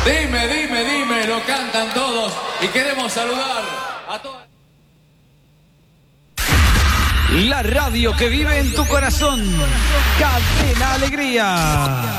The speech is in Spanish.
Dime, lo cantan todos y queremos saludar a todos. La radio que vive en tu corazón. Cadena Alegría.